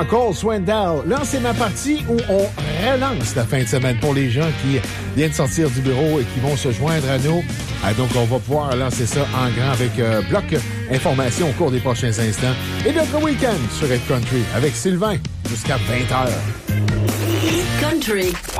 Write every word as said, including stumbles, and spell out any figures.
Cole Swindell. Là, c'est ma partie où on relance la fin de semaine pour les gens qui viennent sortir du bureau et qui vont se joindre à nous. Ah, donc, on va pouvoir lancer ça en grand avec euh, bloc information au cours des prochains instants. Et notre week-end sur Hit Country avec Sylvain jusqu'à vingt heures. Hit Country.